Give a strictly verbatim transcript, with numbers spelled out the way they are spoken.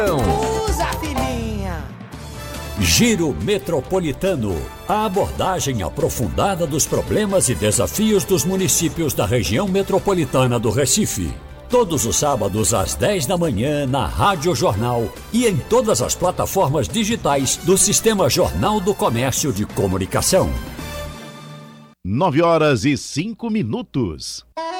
Usa, filhinha. Giro Metropolitano. A abordagem aprofundada dos problemas e desafios dos municípios da região metropolitana do Recife. Todos os sábados às dez da manhã na Rádio Jornal e em todas as plataformas digitais do Sistema Jornal do Comércio de Comunicação. Nove horas e cinco minutos.